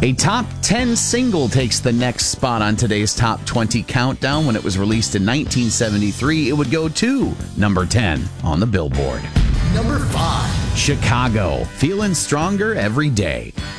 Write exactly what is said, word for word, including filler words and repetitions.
A top ten single takes the next spot on today's top twenty countdown. When it was released in nineteen seventy-three, it would go to number ten on the Billboard. Number five. Chicago, Feeling Stronger Every Day.